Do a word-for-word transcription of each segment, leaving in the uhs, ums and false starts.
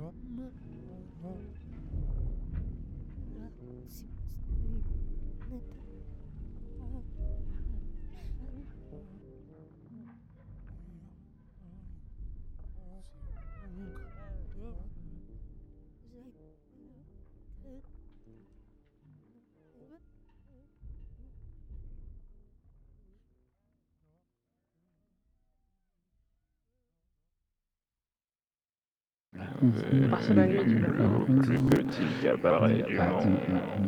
Parce que la nuit, tu l'as Le plus petit cabaret du monde.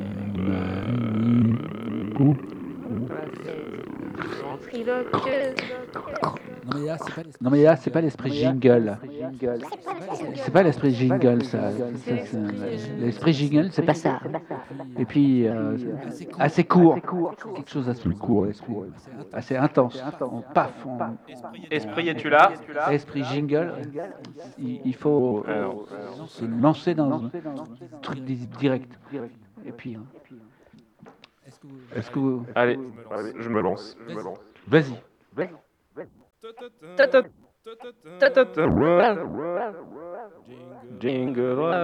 Voilà, c'est ventriloqueuse. Non mais là, c'est pas l'esprit Non mais là, c'est jingle. pas l'esprit jingle. C'est pas l'esprit jingle, ça. C'est Ça, c'est- l'esprit, L'esprit jingle, c'est pas ça. Et Et puis, puis, euh, assez court. assez court. Quelque chose d'assez court, l'esprit. Assez intense. Assez intense. On, paf, on- Esprit, es-tu là? Esprit jingle, il, il faut euh, Alors, se lancer dans un truc di- direct. Et puis, hein, Est-ce que vous... est-ce que vous... allez, allez, je me lance. Je me lance. Vas-y. Ta-ta, ta-ta-ta. Jingle.